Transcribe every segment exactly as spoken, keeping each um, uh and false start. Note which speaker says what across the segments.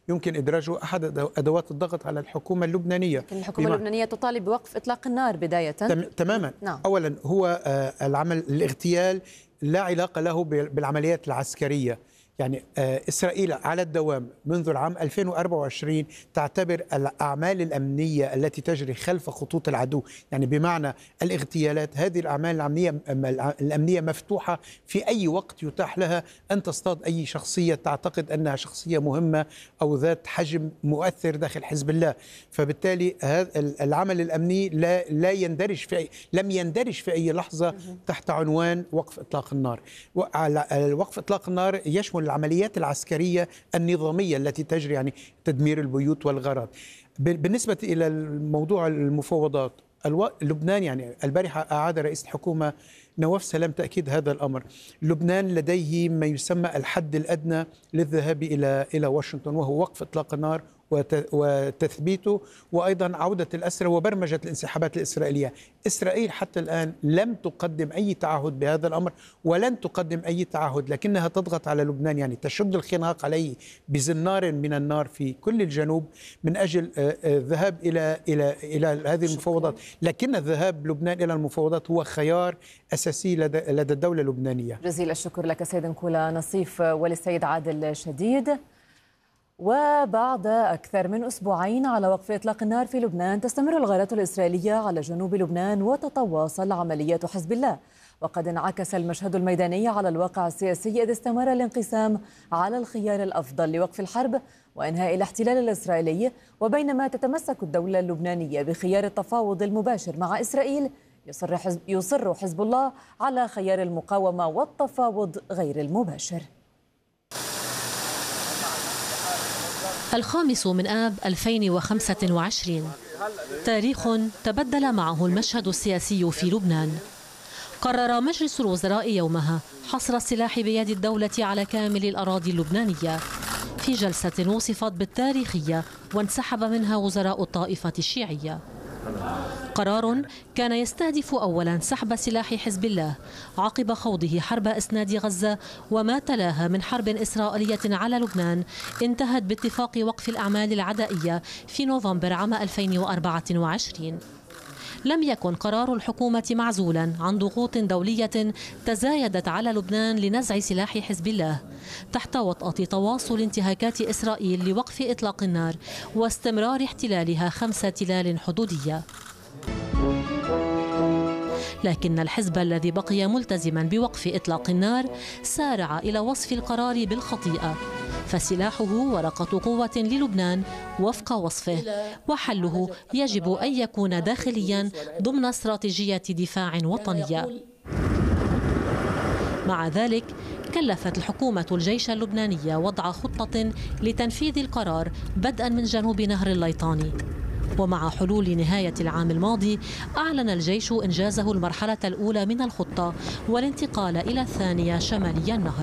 Speaker 1: يمكن إدراجه أحد أدوات الضغط على الحكومة اللبنانية.
Speaker 2: لكن الحكومة اللبنانية تطالب بوقف إطلاق النار بداية.
Speaker 1: تماما.
Speaker 2: نعم.
Speaker 1: أولا هو العمل الاغتيال لا علاقة له بالعمليات العسكرية. يعني إسرائيل على الدوام منذ العام ألفين وأربعة وعشرين تعتبر الأعمال الأمنية التي تجري خلف خطوط العدو، يعني بمعنى الاغتيالات، هذه الأعمال الأمنية الأمنية مفتوحة في أي وقت يتاح لها أن تصطاد أي شخصية تعتقد أنها شخصية مهمة أو ذات حجم مؤثر داخل حزب الله. فبالتالي هذا العمل الأمني لا لا يندرج في لم يندرج في أي لحظة تحت عنوان وقف إطلاق النار. وقف إطلاق النار يشمل العمليات العسكرية النظامية التي تجري، يعني تدمير البيوت والغارات. بالنسبة إلى الموضوع المفاوضات، لبنان يعني البارحة أعاد رئيس الحكومة نواف سلام تأكيد هذا الأمر. لبنان لديه ما يسمى الحد الأدنى للذهاب إلى إلى واشنطن، وهو وقف إطلاق النار وتثبيته وأيضا عودة الأسرى وبرمجة الانسحابات الإسرائيلية. إسرائيل حتى الآن لم تقدم أي تعهد بهذا الأمر ولن تقدم أي تعهد، لكنها تضغط على لبنان، يعني تشد الخناق عليه بزنار من النار في كل الجنوب من أجل الذهاب إلى إلى إلى هذه المفاوضات. لكن الذهاب لبنان إلى المفاوضات هو خيار أساسي لدى لدى الدولة اللبنانية.
Speaker 2: جزيل الشكر لك سيد نكولا نصيف وللسيد عادل شديد. وبعد أكثر من أسبوعين على وقف إطلاق النار في لبنان، تستمر الغارات الإسرائيلية على جنوب لبنان وتتواصل عمليات حزب الله. وقد انعكس المشهد الميداني على الواقع السياسي، إذ استمر الانقسام على الخيار الأفضل لوقف الحرب وإنهاء الاحتلال الإسرائيلي، وبينما تتمسك الدولة اللبنانية بخيار التفاوض المباشر مع إسرائيل، يصر حزب, يصر حزب الله على خيار المقاومة والتفاوض غير المباشر.
Speaker 3: الخامس من آب ألفين وخمسة وعشرين، تاريخ تبدل معه المشهد السياسي في لبنان. قرر مجلس الوزراء يومها حصر السلاح بيد الدولة على كامل الأراضي اللبنانية في جلسة وصفت بالتاريخية، وانسحب منها وزراء الطائفة الشيعية. قرار كان يستهدف أولا سحب سلاح حزب الله عقب خوضه حرب إسناد غزة وما تلاها من حرب إسرائيلية على لبنان انتهت باتفاق وقف الأعمال العدائية في نوفمبر عام ألفين وأربعة وعشرين. لم يكن قرار الحكومة معزولا عن ضغوط دولية تزايدت على لبنان لنزع سلاح حزب الله تحت وطأة تواصل انتهاكات إسرائيل لوقف إطلاق النار واستمرار احتلالها خمس تلال حدودية. لكن الحزب الذي بقي ملتزما بوقف إطلاق النار سارع إلى وصف القرار بالخطيئة، فسلاحه ورقة قوة للبنان وفق وصفه، وحله يجب أن يكون داخليا ضمن استراتيجية دفاع وطنية. مع ذلك كلفت الحكومة الجيش اللبناني وضع خطة لتنفيذ القرار بدءا من جنوب نهر الليطاني. ومع حلول نهاية العام الماضي أعلن الجيش إنجازه المرحلة الأولى من الخطة والانتقال إلى الثانية شمالي النهر.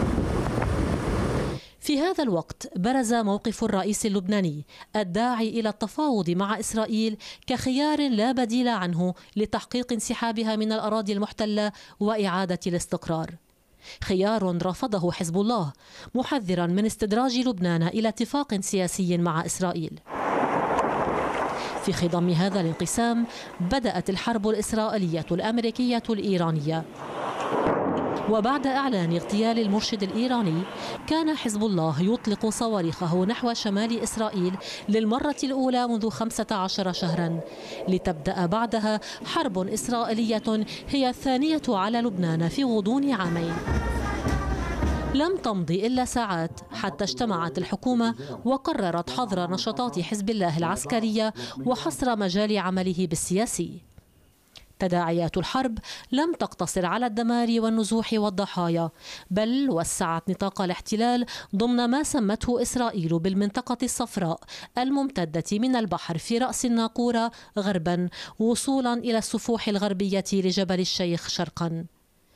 Speaker 3: في هذا الوقت برز موقف الرئيس اللبناني الداعي إلى التفاوض مع إسرائيل كخيار لا بديل عنه لتحقيق انسحابها من الأراضي المحتلة وإعادة الاستقرار، خيار رفضه حزب الله محذرا من استدراج لبنان إلى اتفاق سياسي مع إسرائيل. في خضم هذا الانقسام بدأت الحرب الإسرائيلية الأمريكية الإيرانية، وبعد إعلان اغتيال المرشد الإيراني كان حزب الله يطلق صواريخه نحو شمال إسرائيل للمرة الأولى منذ خمسة عشر شهرا، لتبدأ بعدها حرب إسرائيلية هي الثانية على لبنان في غضون عامين. لم تمضي إلا ساعات حتى اجتمعت الحكومة وقررت حظر نشاطات حزب الله العسكرية وحصر مجال عمله بالسياسي. تداعيات الحرب لم تقتصر على الدمار والنزوح والضحايا، بل وسعت نطاق الاحتلال ضمن ما سمته إسرائيل بالمنطقة الصفراء الممتدة من البحر في رأس الناقورة غربا وصولا إلى السفوح الغربية لجبل الشيخ شرقا.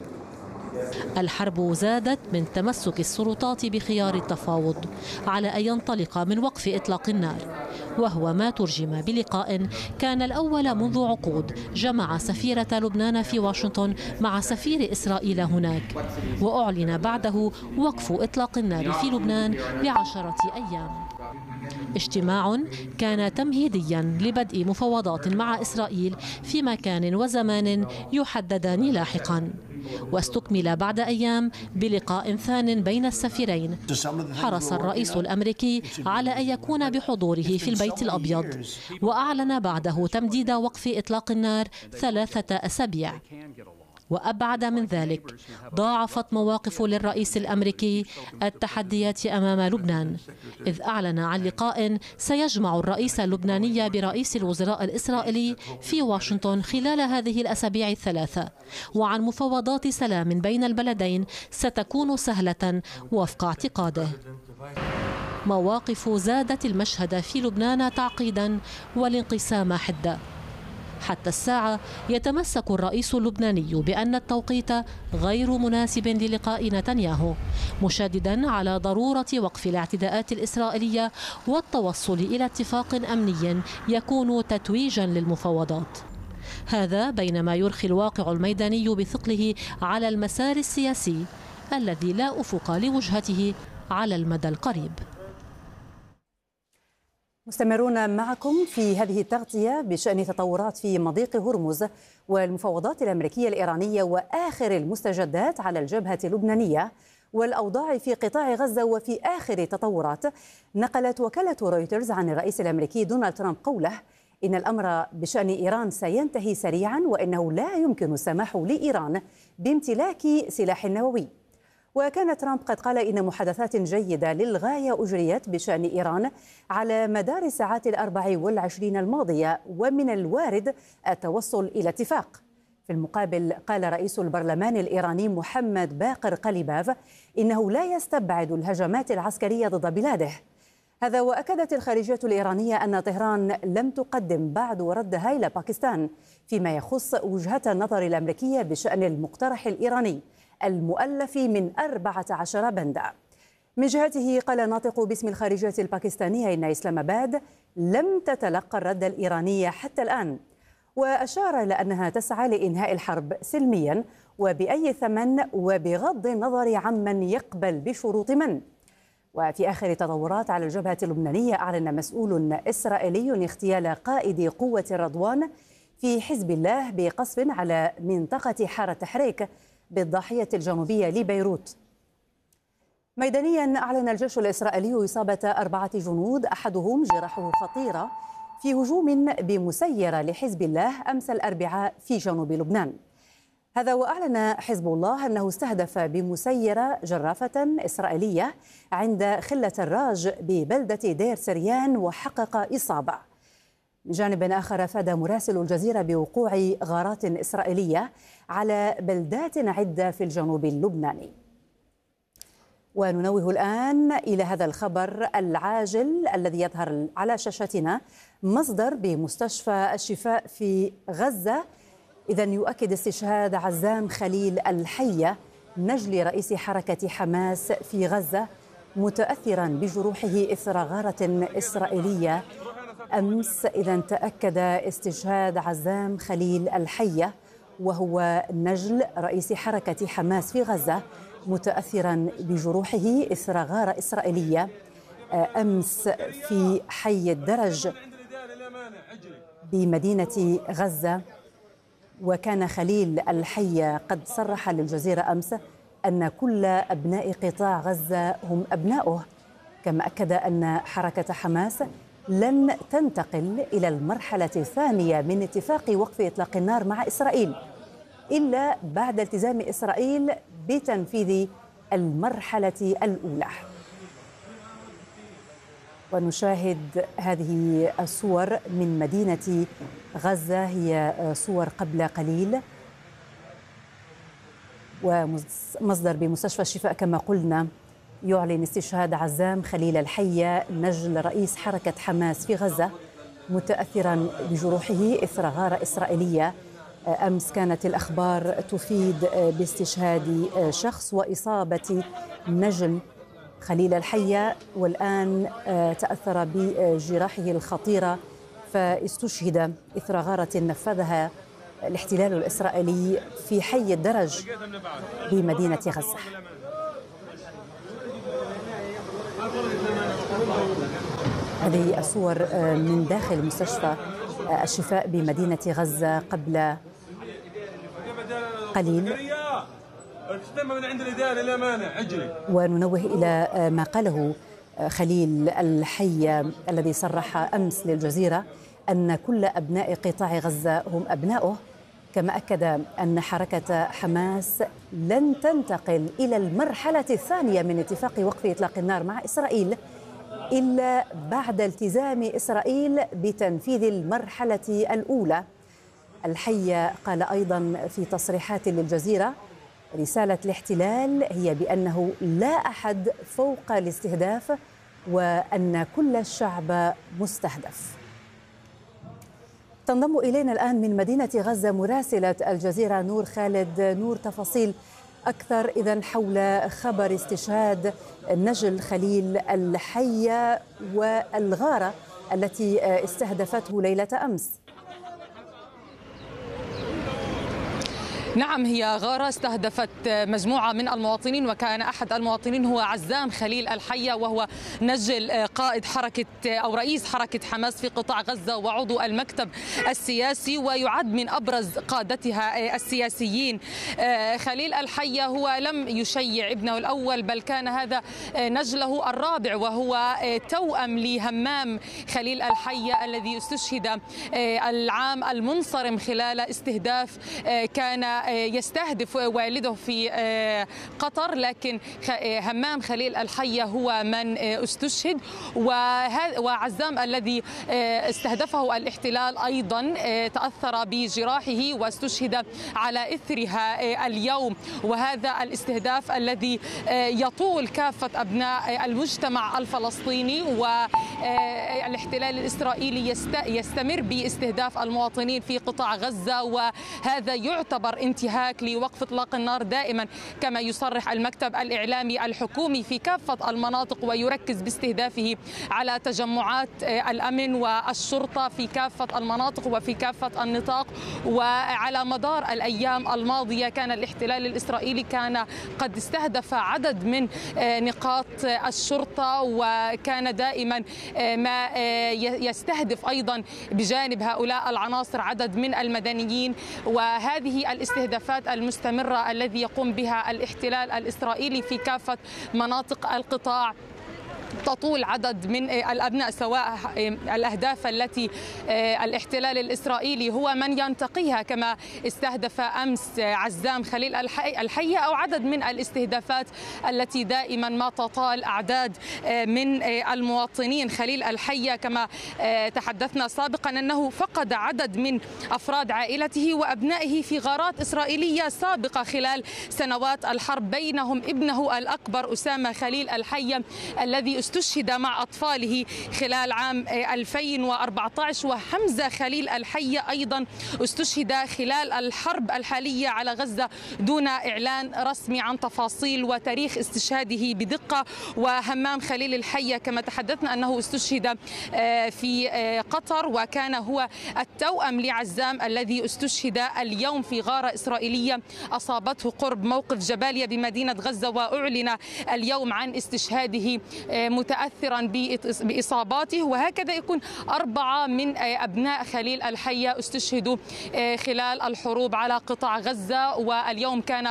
Speaker 3: الحرب زادت من تمسك السلطات بخيار التفاوض على أن ينطلق من وقف إطلاق النار، وهو ما ترجم بلقاء كان الأول منذ عقود جمع سفيرة لبنان في واشنطن مع سفير إسرائيل هناك، وأعلن بعده وقف إطلاق النار في لبنان لعشرة أيام. اجتماع كان تمهيديا لبدء مفاوضات مع إسرائيل في مكان وزمان يحددان لاحقا، واستكمل بعد أيام بلقاء ثان بين السفيرين. حرص الرئيس الأمريكي على أن يكون بحضوره في البيت الأبيض، وأعلن بعده تمديد وقف إطلاق النار ثلاثة أسابيع. وأبعد من ذلك، ضاعفت مواقف للرئيس الأمريكي التحديات أمام لبنان، إذ أعلن عن لقاء سيجمع الرئيس اللبناني برئيس الوزراء الإسرائيلي في واشنطن خلال هذه الأسابيع الثلاثة، وعن مفاوضات سلام بين البلدين ستكون سهلة وفق اعتقاده. مواقف زادت المشهد في لبنان تعقيدا والانقسام حدة. حتى الساعة يتمسك الرئيس اللبناني بأن التوقيت غير مناسب للقاء نتنياهو، مشددا على ضرورة وقف الاعتداءات الإسرائيلية والتوصل إلى اتفاق أمني يكون تتويجا للمفاوضات. هذا بينما يرخي الواقع الميداني بثقله على المسار السياسي الذي لا أفق لوجهته على المدى القريب.
Speaker 4: مستمرون معكم في هذه التغطية بشأن تطورات في مضيق هرمز والمفاوضات الأمريكية الإيرانية وآخر المستجدات على الجبهة اللبنانية والأوضاع في قطاع غزة. وفي آخر تطورات، نقلت وكالة رويترز عن الرئيس الأمريكي دونالد ترامب قوله إن الأمر بشأن إيران سينتهي سريعا، وإنه لا يمكن السماح لإيران بامتلاك سلاح نووي. وكان ترامب قد قال إن محادثات جيدة للغاية أجريت بشأن إيران على مدار الساعات الأربع والعشرين الماضية، ومن الوارد التوصل إلى اتفاق. في المقابل، قال رئيس البرلمان الإيراني محمد باقر قليباف إنه لا يستبعد الهجمات العسكرية ضد بلاده. هذا وأكدت الخارجية الإيرانية أن طهران لم تقدم بعد ردها إلى باكستان فيما يخص وجهة النظر الأمريكية بشأن المقترح الإيراني المؤلف من أربعة عشر بندا. من جهته، قال ناطق باسم الخارجية الباكستانية إن إسلام آباد لم تتلقى الرد الإيراني حتى الآن، وأشار إلى أنها تسعى لإنهاء الحرب سلميا وبأي ثمن وبغض النظر عمن يقبل بشروط من. وفي آخر تطورات على الجبهة اللبنانية، أعلن مسؤول إسرائيلي اغتيال قائد قوة الرضوان في حزب الله بقصف على منطقة حارة تحريك بالضاحية الجنوبية لبيروت. ميدانيا، أعلن الجيش الإسرائيلي إصابة أربعة جنود أحدهم جراحه خطيرة في هجوم بمسيرة لحزب الله أمس الأربعاء في جنوب لبنان. هذا وأعلن حزب الله أنه استهدف بمسيرة جرافة إسرائيلية عند خلة الراج ببلدة دير سريان وحقق إصابة. من جانب آخر، أفاد مراسل الجزيرة بوقوع غارات إسرائيلية على بلدات عدة في الجنوب اللبناني. وننوه الآن إلى هذا الخبر العاجل الذي يظهر على شاشتنا. مصدر بمستشفى الشفاء في غزة إذا يؤكد استشهاد عزام خليل الحية نجل رئيس حركة حماس في غزة، متأثرا بجروحه إثر غارة إسرائيلية أمس. إذا تأكد استشهاد عزام خليل الحية وهو نجل رئيس حركة حماس في غزة، متأثرا بجروحه إثر غارة إسرائيلية أمس في حي الدرج بمدينة غزة. وكان خليل الحية قد صرح للجزيرة أمس أن كل أبناء قطاع غزة هم أبناؤه، كما أكد أن حركة حماس لن تنتقل إلى المرحلة الثانية من اتفاق وقف إطلاق النار مع إسرائيل إلا بعد التزام إسرائيل بتنفيذ المرحلة الأولى. ونشاهد هذه الصور من مدينة غزة، هي صور قبل قليل. ومصدر بمستشفى الشفاء كما قلنا يعلن استشهاد عزام خليل الحية نجل رئيس حركة حماس في غزة، متأثرا بجروحه إثر غارة إسرائيلية. أمس كانت الأخبار تفيد باستشهاد شخص وإصابة نجل خليل الحية، والآن تأثر بجراحه الخطيرة فاستشهد إثر غارة نفذها الاحتلال الإسرائيلي في حي الدرج بمدينة غزة. هذه الصور من داخل مستشفى الشفاء بمدينة غزة قبل قليل. وننوه إلى ما قاله خليل الحي الذي صرح أمس للجزيرة أن كل أبناء قطاع غزة هم أبناؤه، كما أكد أن حركة حماس لن تنتقل إلى المرحلة الثانية من اتفاق وقف إطلاق النار مع إسرائيل إلا بعد التزام إسرائيل بتنفيذ المرحلة الأولى. الحي قال أيضا في تصريحات للجزيرة: رسالة الاحتلال هي بأنه لا أحد فوق الاستهداف وأن كل الشعب مستهدف. تنضم إلينا الآن من مدينة غزة مراسلة الجزيرة نور خالد. نور، تفاصيل أكثر إذن حول خبر استشهاد نجل خليل الحية والغارة التي استهدفته ليلة أمس.
Speaker 5: نعم، هي غارة استهدفت مجموعة من المواطنين، وكان أحد المواطنين هو عزام خليل الحية، وهو نجل قائد حركة أو رئيس حركة حماس في قطاع غزة وعضو المكتب السياسي، ويعد من أبرز قادتها السياسيين. خليل الحية هو لم يشيع ابنه الأول، بل كان هذا نجله الرابع، وهو توأم لهمام خليل الحية الذي استشهد العام المنصرم خلال استهداف كان يستهدف والده في قطر، لكن همام خليل الحية هو من استشهد. وعزام الذي استهدفه الاحتلال أيضا تأثر بجراحه واستشهد على إثرها اليوم. وهذا الاستهداف الذي يطول كافة أبناء المجتمع الفلسطيني، والاحتلال الإسرائيلي يستمر باستهداف المواطنين في قطاع غزة، وهذا يعتبر انتهاك لوقف إطلاق النار دائما، كما يصرح المكتب الإعلامي الحكومي في كافة المناطق، ويركز باستهدافه على تجمعات الأمن والشرطة في كافة المناطق وفي كافة النطاق. وعلى مدار الأيام الماضية كان الاحتلال الإسرائيلي كان قد استهدف عدد من نقاط الشرطة، وكان دائما ما يستهدف أيضا بجانب هؤلاء العناصر عدد من المدنيين. وهذه الاستهدافات المستمرة الذي يقوم بها الاحتلال الإسرائيلي في كافة مناطق القطاع تطول عدد من الأبناء، سواء الأهداف التي الاحتلال الإسرائيلي هو من ينتقيها، كما استهدف أمس عزام خليل الحية، أو عدد من الاستهدافات التي دائما ما تطال أعداد من المواطنين. خليل الحية كما تحدثنا سابقا أنه فقد عدد من أفراد عائلته وأبنائه في غارات إسرائيلية سابقة خلال سنوات الحرب، بينهم ابنه الأكبر أسامة خليل الحية الذي استشهد مع أطفاله خلال عام ألفين وأربعة عشر، وحمزة خليل الحية أيضا استشهد خلال الحرب الحالية على غزة دون إعلان رسمي عن تفاصيل وتاريخ استشهاده بدقة. وهمام خليل الحية كما تحدثنا أنه استشهد في قطر، وكان هو التوأم لعزام الذي استشهد اليوم في غارة إسرائيلية أصابته قرب موقف جباليا بمدينة غزة، وأعلن اليوم عن استشهاده متأثرا بإصاباته. وهكذا يكون أربعة من أبناء خليل الحية استشهدوا خلال الحروب على قطاع غزة، واليوم كان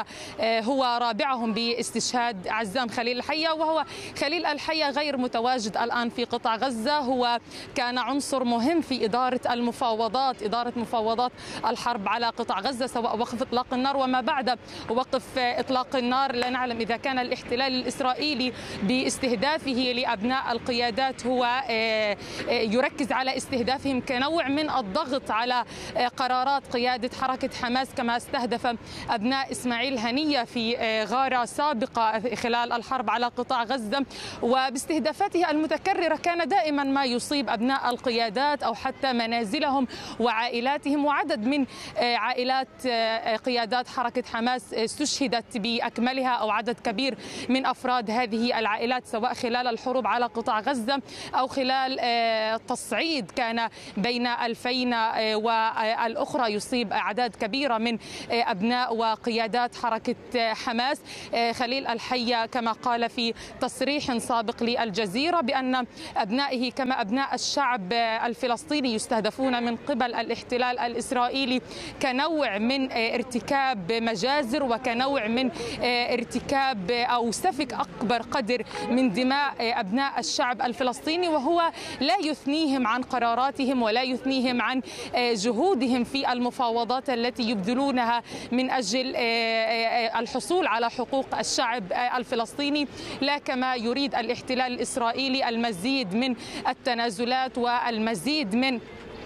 Speaker 5: هو رابعهم باستشهاد عزام خليل الحية. وهو خليل الحية غير متواجد الآن في قطاع غزة، هو كان عنصر مهم في إدارة المفاوضات إدارة مفاوضات الحرب على قطاع غزة، سواء وقف إطلاق النار وما بعد وقف إطلاق النار. لا نعلم إذا كان الاحتلال الإسرائيلي باستهدافه الإسرائيلي لأبناء القيادات هو يركز على استهدافهم كنوع من الضغط على قرارات قيادة حركة حماس، كما استهدف أبناء إسماعيل هنية في غارة سابقة خلال الحرب على قطاع غزة. وباستهدافاته المتكررة كان دائما ما يصيب أبناء القيادات أو حتى منازلهم وعائلاتهم، وعدد من عائلات قيادات حركة حماس استشهدت بأكملها أو عدد كبير من أفراد هذه العائلات سواء خلال الحروب على قطاع غزة أو خلال تصعيد كان بين ألفين والأخرى يصيب أعداد كبيرة من أبناء وقيادات حركة حماس. خليل الحية كما قال في تصريح سابق للجزيرة بأن أبنائه كما أبناء الشعب الفلسطيني يستهدفون من قبل الاحتلال الإسرائيلي كنوع من ارتكاب مجازر وكنوع من ارتكاب أو سفك أكبر قدر من دماء أبناء الشعب الفلسطيني، وهو لا يثنيهم عن قراراتهم ولا يثنيهم عن جهودهم في المفاوضات التي يبذلونها من أجل الحصول على حقوق الشعب الفلسطيني، لا كما يريد الاحتلال الإسرائيلي المزيد من التنازلات والمزيد من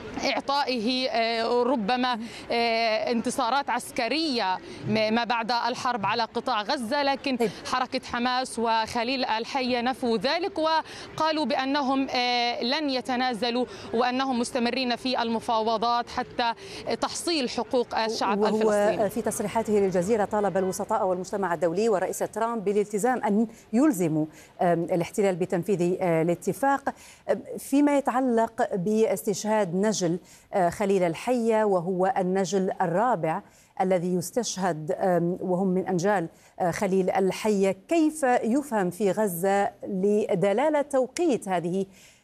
Speaker 5: إعطائه ربما انتصارات عسكرية ما بعد الحرب على قطاع غزة. لكن حركة حماس وخليل الحية نفوا ذلك وقالوا بأنهم لن يتنازلوا وأنهم مستمرين في المفاوضات حتى تحصيل حقوق الشعب الفلسطيني.
Speaker 4: في تصريحاته للجزيرة طالب الوسطاء والمجتمع الدولي ورئيس ترامب بالالتزام أن يلزموا الاحتلال بتنفيذ الاتفاق. فيما يتعلق باستشهاد نجل خليل الحية وهو النجل الرابع الذي يستشهد وهم من أنجال خليل الحية، كيف يفهم في غزة لدلالة توقيت هذه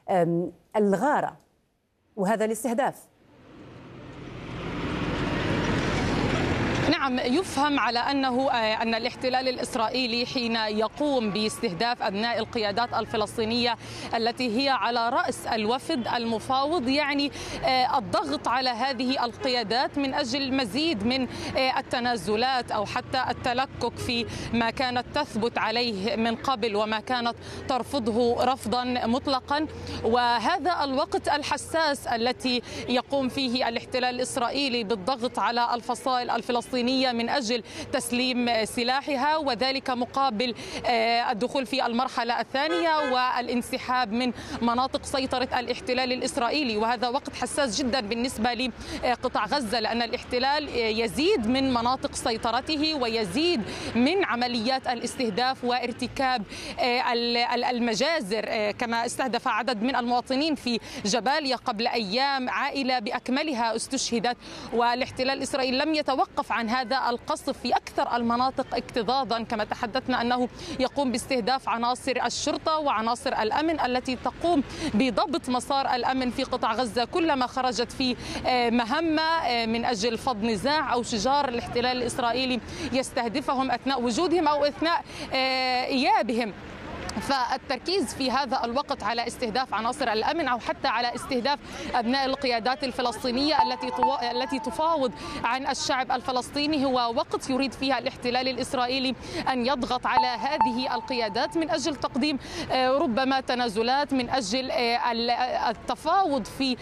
Speaker 4: الغارة وهذا الاستهداف؟
Speaker 5: نعم، يفهم على أنه أن الاحتلال الإسرائيلي حين يقوم باستهداف أبناء القيادات الفلسطينية التي هي على رأس الوفد المفاوض يعني الضغط على هذه القيادات من أجل مزيد من التنازلات أو حتى التلكك في ما كانت تثبت عليه من قبل وما كانت ترفضه رفضا مطلقا. وهذا الوقت الحساس التي يقوم فيه الاحتلال الإسرائيلي بالضغط على الفصائل الفلسطينية من أجل تسليم سلاحها، وذلك مقابل الدخول في المرحلة الثانية والانسحاب من مناطق سيطرة الاحتلال الإسرائيلي. وهذا وقت حساس جدا بالنسبة لقطاع غزة، لأن الاحتلال يزيد من مناطق سيطرته ويزيد من عمليات الاستهداف وارتكاب المجازر، كما استهدف عدد من المواطنين في جباليا قبل أيام، عائلة بأكملها استشهدت، والاحتلال الإسرائيلي لم يتوقف عن هذا القصف في أكثر المناطق اكتظاظا، كما تحدثنا أنه يقوم باستهداف عناصر الشرطة وعناصر الأمن التي تقوم بضبط مسار الأمن في قطاع غزة كلما خرجت في مهمة من أجل فض نزاع أو شجار الاحتلال الإسرائيلي يستهدفهم أثناء وجودهم أو أثناء إيابهم. فالتركيز في هذا الوقت على استهداف عناصر الأمن أو حتى على استهداف أبناء القيادات الفلسطينية التي التي تفاوض عن الشعب الفلسطيني هو وقت يريد فيها الاحتلال الإسرائيلي أن يضغط على هذه القيادات من أجل تقديم ربما تنازلات، من أجل التفاوض في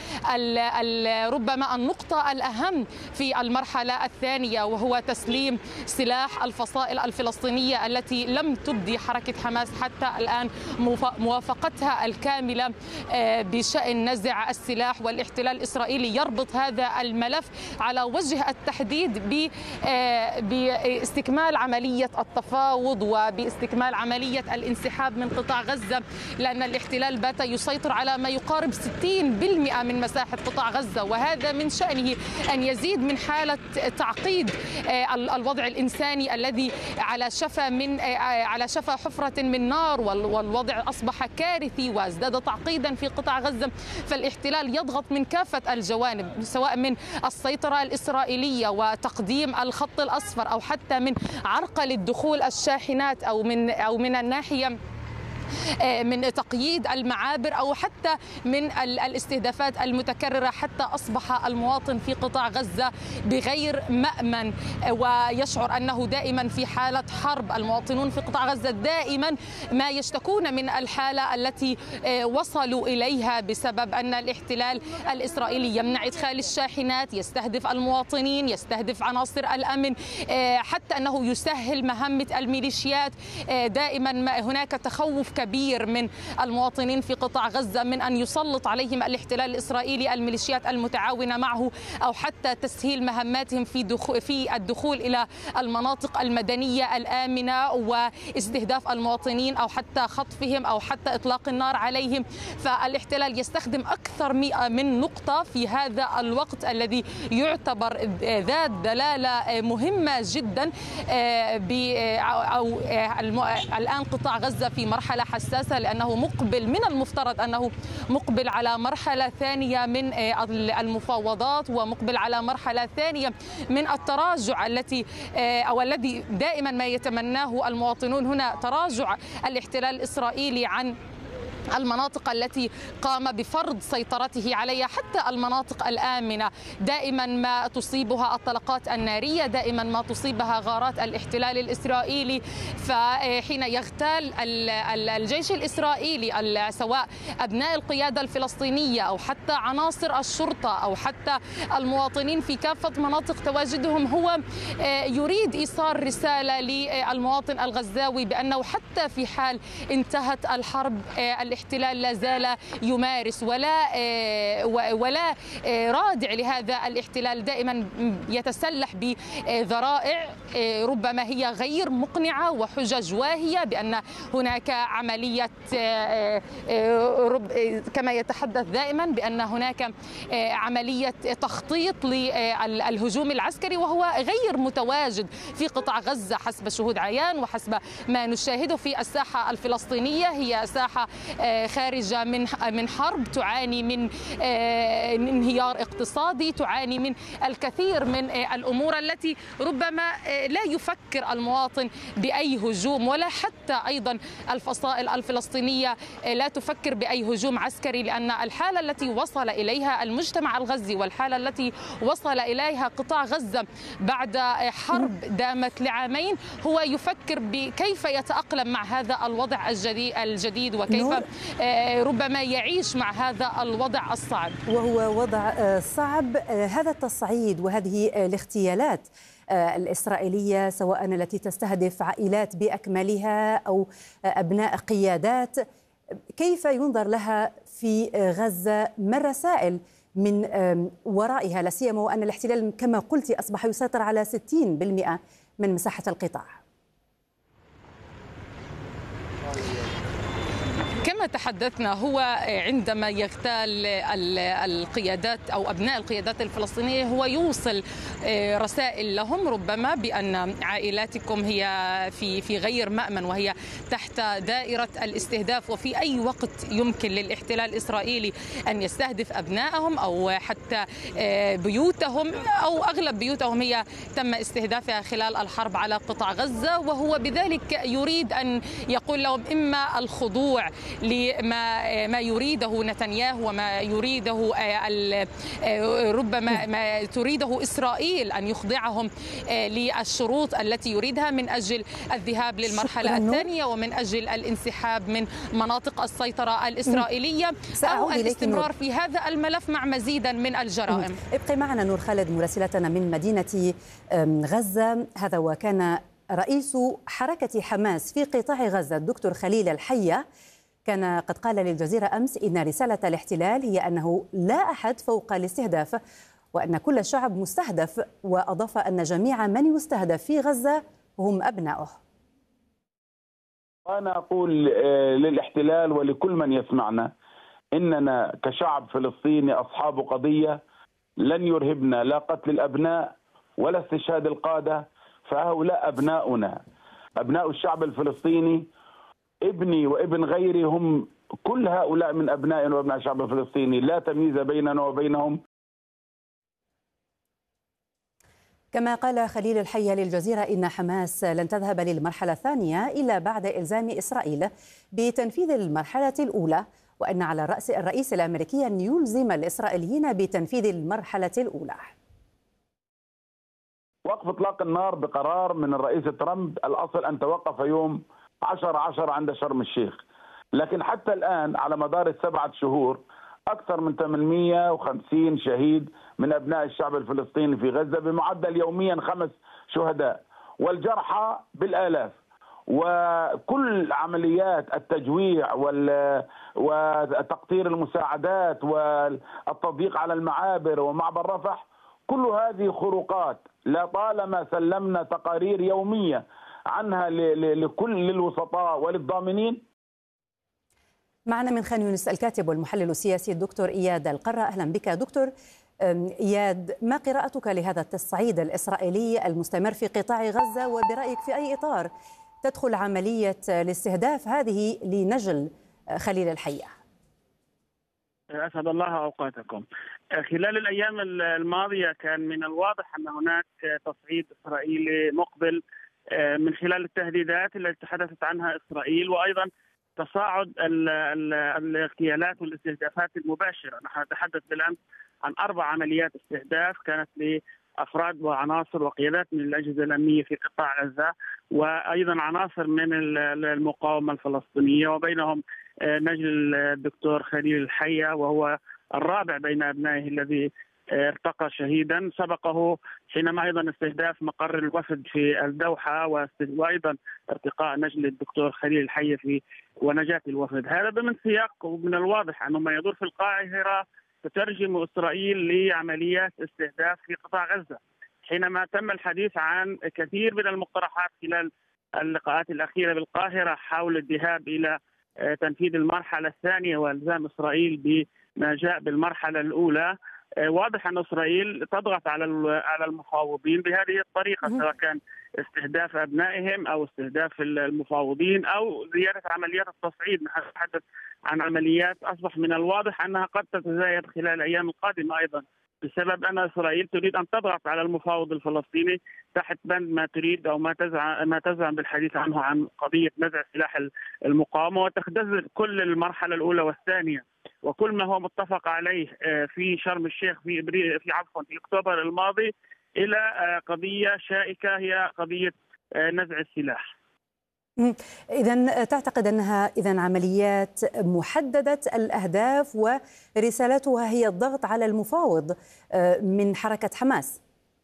Speaker 5: ربما النقطة الأهم في المرحلة الثانية، وهو تسليم سلاح الفصائل الفلسطينية التي لم تبدي حركة حماس حتى الآن موافقتها الكاملة بشأن نزع السلاح. والاحتلال الإسرائيلي يربط هذا الملف على وجه التحديد باستكمال عملية التفاوض وباستكمال عملية الانسحاب من قطاع غزة، لأن الاحتلال بات يسيطر على ما يقارب ستين بالمئة من مساحة قطاع غزة، وهذا من شأنه أن يزيد من حالة تعقيد الوضع الإنساني الذي على شفا من على شفا حفرة من نار، والوضع أصبح كارثي وازداد تعقيدا في قطاع غزة. فالاحتلال يضغط من كافة الجوانب، سواء من السيطرة الإسرائيلية وتقديم الخط الأصفر أو حتى من عرقلة دخول الشاحنات أو من أو من الناحية من تقييد المعابر أو حتى من الاستهدافات المتكررة، حتى أصبح المواطن في قطاع غزة بغير مأمن ويشعر أنه دائما في حالة حرب. المواطنون في قطاع غزة دائما ما يشتكون من الحالة التي وصلوا إليها بسبب أن الاحتلال الإسرائيلي يمنع إدخال الشاحنات، يستهدف المواطنين، يستهدف عناصر الأمن، حتى أنه يسهل مهمة الميليشيات. دائما هناك تخوف كبير من المواطنين في قطاع غزة من أن يسلط عليهم الاحتلال الإسرائيلي الميليشيات المتعاونة معه، أو حتى تسهيل مهماتهم في دخول في الدخول إلى المناطق المدنية الآمنة واستهداف المواطنين أو حتى خطفهم أو حتى إطلاق النار عليهم. فالاحتلال يستخدم أكثر من نقطة في هذا الوقت الذي يعتبر ذات دلالة مهمة جدا. أو الآن قطاع غزة في مرحلة حساسة، لأنه مقبل من المفترض أنه مقبل على مرحلة ثانية من المفاوضات، ومقبل على مرحلة ثانية من التراجع التي أو الذي دائما ما يتمناه المواطنون هنا، تراجع الاحتلال الإسرائيلي عن المناطق التي قام بفرض سيطرته عليها، حتى المناطق الآمنة دائما ما تصيبها الطلقات النارية، دائما ما تصيبها غارات الاحتلال الإسرائيلي. فحين يغتال الجيش الإسرائيلي سواء أبناء القيادة الفلسطينية أو حتى عناصر الشرطة أو حتى المواطنين في كافة مناطق تواجدهم، هو يريد إيصال رسالة للمواطن الغزاوي بأنه حتى في حال انتهت الحرب الاحتلال لا زال يمارس ولا ولا رادع لهذا الاحتلال، دائما يتسلح بذرائع ربما هي غير مقنعة وحجج واهية بأن هناك عملية، كما يتحدث دائما بأن هناك عملية تخطيط للهجوم العسكري، وهو غير متواجد في قطاع غزة حسب شهود عيان وحسب ما نشاهده في الساحة الفلسطينية. هي ساحة خارجة من من حرب، تعاني من انهيار اقتصادي، تعاني من الكثير من الأمور التي ربما لا يفكر المواطن بأي هجوم، ولا حتى أيضا الفصائل الفلسطينية لا تفكر بأي هجوم عسكري، لأن الحالة التي وصل إليها المجتمع الغزي والحالة التي وصل إليها قطاع غزة بعد حرب دامت لعامين، هو يفكر بكيف يتأقلم مع هذا الوضع الجديد وكيف ربما يعيش مع هذا الوضع الصعب،
Speaker 4: وهو وضع صعب. هذا التصعيد وهذه الاغتيالات الإسرائيلية سواء التي تستهدف عائلات بأكملها أو أبناء قيادات، كيف ينظر لها في غزة؟ ما الرسائل من ورائها، لا سيما وأن الاحتلال كما قلت أصبح يسيطر على ستين بالمئة من مساحة القطاع؟
Speaker 5: كما تحدثنا، هو عندما يغتال القيادات أو أبناء القيادات الفلسطينية هو يوصل رسائل لهم ربما بأن عائلاتكم هي في في غير مأمن وهي تحت دائرة الاستهداف، وفي أي وقت يمكن للاحتلال الإسرائيلي أن يستهدف أبنائهم أو حتى بيوتهم، أو أغلب بيوتهم هي تم استهدافها خلال الحرب على قطاع غزة. وهو بذلك يريد أن يقول لهم إما الخضوع لما ما يريده نتنياهو وما يريده ربما ما تريده إسرائيل أن يخضعهم للشروط التي يريدها من أجل الذهاب للمرحلة الثانية ومن أجل الانسحاب من مناطق السيطرة الإسرائيلية، أو الاستمرار في هذا الملف مع مزيدا من الجرائم.
Speaker 4: ابقي معنا نور خالد مراسلتنا من مدينة غزة. هذا وكان رئيس حركة حماس في قطاع غزة الدكتور خليل الحية كان قد قال للجزيرة أمس إن رسالة الاحتلال هي أنه لا أحد فوق الاستهداف وأن كل الشعب مستهدف، وأضاف أن جميع من يستهدف في غزة هم أبناؤه.
Speaker 6: أنا أقول للاحتلال ولكل من يسمعنا إننا كشعب فلسطيني أصحاب قضية لن يرهبنا لا قتل الأبناء ولا استشهاد القادة، فهؤلاء أبناؤنا، أبناء الشعب الفلسطيني. ابني وابن غيري هم كل هؤلاء من أبنائنا وأبناء الشعب الفلسطيني، لا تمييز بيننا وبينهم.
Speaker 4: كما قال خليل الحية للجزيرة إن حماس لن تذهب للمرحلة الثانية إلا بعد إلزام إسرائيل بتنفيذ المرحلة الأولى، وأن على رأس الرئيس الأمريكي أن يلزم الإسرائيليين بتنفيذ المرحلة الأولى.
Speaker 6: وقف إطلاق النار بقرار من الرئيس ترامب، الأصل أن توقف يوم عشرة عشرة عند شرم الشيخ، لكن حتى الآن على مدار السبعة شهور أكثر من ثمانمئة وخمسين شهيد من أبناء الشعب الفلسطيني في غزة، بمعدل يوميا خمس شهداء، والجرحى بالآلاف. وكل عمليات التجويع وتقطير المساعدات والتضييق على المعابر ومعبر رفح، كل هذه خروقات لطالما سلمنا تقارير يومية عنها لكل الوسطاء وللضامنين.
Speaker 4: معنا من خان يونس الكاتب والمحلل السياسي الدكتور إياد القرة. أهلا بك دكتور إياد، ما قراءتك لهذا التصعيد الإسرائيلي المستمر في قطاع غزة، وبرأيك في أي إطار تدخل عملية الاستهداف هذه لنجل خليل الحية؟
Speaker 7: أسعد الله أوقاتكم. خلال الأيام الماضية كان من الواضح أن هناك تصعيد إسرائيلي مقبل من خلال التهديدات التي تحدثت عنها إسرائيل، وأيضا تصاعد الاغتيالات والاستهدافات المباشرة. نحن نتحدث بالأمس عن أربع عمليات استهداف كانت لأفراد وعناصر وقيادات من الأجهزة الأمنية في قطاع غزة، وأيضا عناصر من المقاومة الفلسطينية، وبينهم نجل الدكتور خليل الحية وهو الرابع بين أبنائه الذي ارتقى شهيدا. سبقه حينما أيضا استهداف مقر الوفد في الدوحة، وأيضا ارتقاء نجل الدكتور خليل الحية في ونجاة الوفد. هذا ضمن سياق، ومن الواضح أنه ما يدور في القاهرة تترجم إسرائيل لعمليات استهداف في قطاع غزة. حينما تم الحديث عن كثير من المقترحات خلال اللقاءات الأخيرة بالقاهرة حول الذهاب إلى تنفيذ المرحلة الثانية والزام إسرائيل بما جاء بالمرحلة الأولى، واضح أن إسرائيل تضغط على على المفاوضين بهذه الطريقة، سواء كان استهداف أبنائهم أو استهداف المفاوضين أو زيادة عمليات التصعيد. نحن نتحدث عن عمليات أصبح من الواضح أنها قد تتزايد خلال الأيام القادمة أيضا، بسبب أن إسرائيل تريد أن تضغط على المفاوض الفلسطيني تحت بند ما تريد أو ما تزعم ما تزعم بالحديث عنه عن قضية نزع سلاح المقاومة، وتختزل كل المرحلة الأولى والثانية وكل ما هو متفق عليه في شرم الشيخ في إبريل في عفوا في أكتوبر الماضي إلى قضية شائكة هي قضية نزع السلاح.
Speaker 4: إذا تعتقد أنها إذا عمليات محددة الأهداف ورسالتها هي الضغط على المفاوض من حركة حماس؟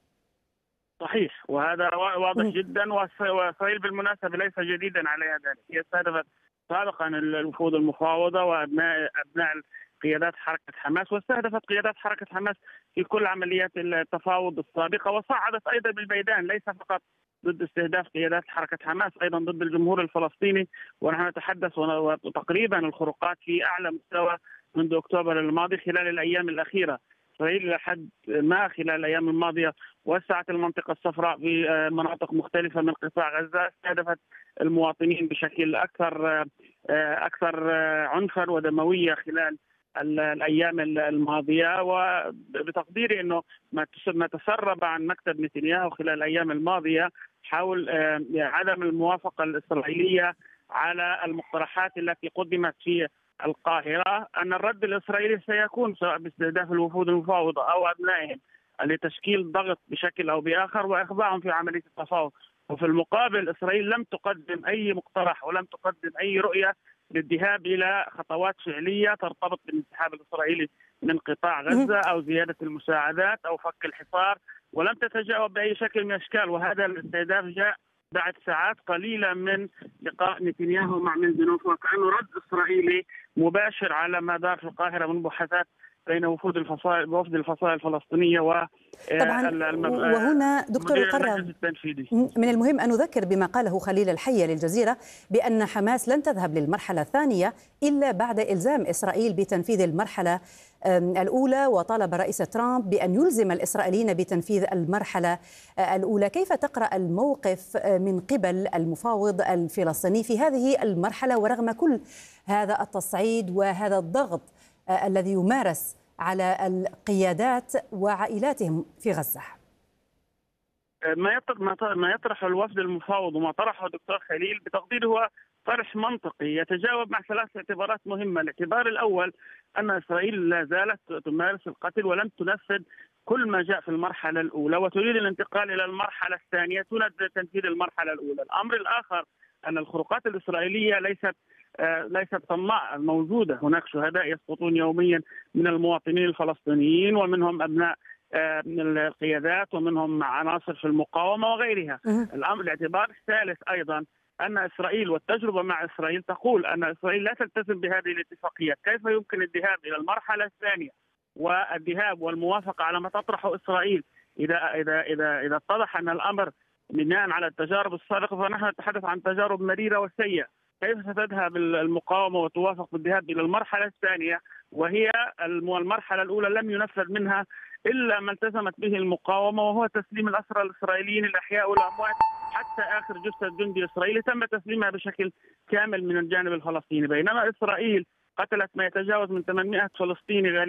Speaker 7: صحيح، وهذا واضح جدا، وإسرائيل بالمناسبة ليس جديدا عليها ذلك. هي استهدفت سابقا الوفود المفاوضة وأبناء أبناء قيادات حركة حماس، واستهدفت قيادات حركة حماس في كل عمليات التفاوض السابقة، وصعدت أيضا بالميدان ليس فقط ضد استهداف قيادات حركة حماس، أيضا ضد الجمهور الفلسطيني. ونحن نتحدث وتقريبا الخروقات في أعلى مستوى منذ أكتوبر الماضي خلال الأيام الأخيرة. إسرائيل إلى حد ما خلال الأيام الماضية وسعت المنطقة الصفراء في مناطق مختلفة من قطاع غزة، استهدفت المواطنين بشكل أكثر أكثر عنفا ودموية خلال الأيام الماضية. وبتقديري أنه ما تسرب عن مكتب نتنياهو خلال الأيام الماضية حول عدم الموافقة الإسرائيلية على المقترحات التي قدمت في القاهرة، أن الرد الإسرائيلي سيكون سواء باستهداف الوفود المفاوضة أو أبنائهم لتشكيل ضغط بشكل أو بآخر وإخضاعهم في عملية التفاوض. وفي المقابل إسرائيل لم تقدم أي مقترح ولم تقدم أي رؤية للذهاب إلى خطوات فعلية ترتبط بالانسحاب الإسرائيلي من قطاع غزة أو زيادة المساعدات أو فك الحصار، ولم تتجاوب بأي شكل من الأشكال. وهذا الاستهداف جاء بعد ساعات قليلة من لقاء نتنياهو مع منزنوف، وكأنه رد إسرائيلي مباشر على ما دار في القاهرة من مباحثات بين وفود الفصائل وفد الفصائل الفلسطينية و
Speaker 4: طبعا. وهنا دكتور القرة من المهم أن نذكر بما قاله خليل الحية للجزيرة بأن حماس لن تذهب للمرحلة الثانية إلا بعد إلزام إسرائيل بتنفيذ المرحلة الأولى، وطالب رئيس ترامب بأن يلزم الإسرائيليين بتنفيذ المرحلة الأولى. كيف تقرأ الموقف من قبل المفاوض الفلسطيني في هذه المرحلة ورغم كل هذا التصعيد وهذا الضغط الذي يمارس على القيادات وعائلاتهم في غزة؟
Speaker 7: ما يطرح ما يطرحه الوفد المفاوض وما طرحه الدكتور خليل بتقديري هو طرح منطقي يتجاوب مع ثلاث اعتبارات مهمة. الاعتبار الأول أن إسرائيل لا زالت تمارس القتل ولم تنفذ كل ما جاء في المرحلة الأولى وتريد الانتقال إلى المرحلة الثانية دون تنفيذ المرحلة الأولى. الأمر الآخر أن الخروقات الإسرائيلية ليست ليست طماعة موجودة. هناك شهداء يسقطون يوميا من المواطنين الفلسطينيين ومنهم أبناء من القيادات ومنهم عناصر في المقاومة وغيرها. الأمر الاعتبار الثالث أيضا أن إسرائيل والتجربة مع إسرائيل تقول أن إسرائيل لا تلتزم بهذه الاتفاقيات. كيف يمكن الذهاب إلى المرحلة الثانية والذهاب والموافقة على ما تطرحه إسرائيل إذا إذا إذا إذا اتضح أن الأمر بناء على التجارب السابقة؟ فنحن نتحدث عن تجارب مريرة وسيئة. كيف ستذهب المقاومة وتوافق بالذهاب إلى المرحلة الثانية وهي المرحلة الأولى لم ينفذ منها إلا ما التزمت به المقاومة، وهو تسليم الأسرى الإسرائيليين الأحياء والأموات حتى آخر جثة جندي إسرائيلي تم تسليمها بشكل كامل من الجانب الفلسطيني، بينما إسرائيل قتلت ما يتجاوز من ثمانمائة فلسطيني